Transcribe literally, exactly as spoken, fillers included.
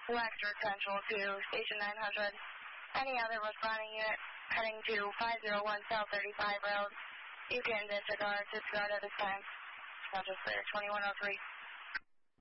Electric Central to Station nine hundred. Any other responding unit heading to five oh one South thirty-five Road, you can disregard, disregard at this time. Not just there, twenty-one oh three.